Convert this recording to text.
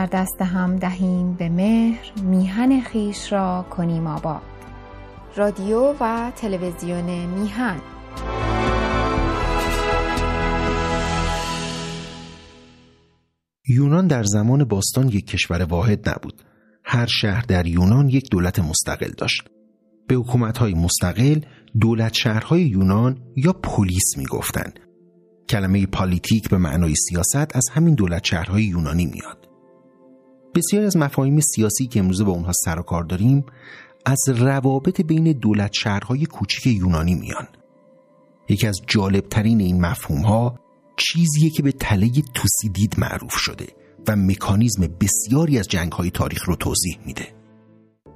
در دست هم دهیم به مهر، میهن خویش را کنیم آباد. رادیو و تلویزیون میهن. یونان در زمان باستان یک کشور واحد نبود. هر شهر در یونان یک دولت مستقل داشت. به حکومت‌های مستقل دولت شهرهای یونان یا پلیس می‌گفتند. کلمه پالیتیک به معنای سیاست از همین دولت شهرهای یونانی میاد. بسیاری از مفاهیم سیاسی که امروز با اونها سر و کار داریم از روابط بین دولت شهرهای کوچک یونانی میان. یکی از جالبترین این مفهوم‌ها چیزیه که به تله توسیدید معروف شده و مکانیزم بسیاری از جنگ‌های تاریخ رو توضیح میده.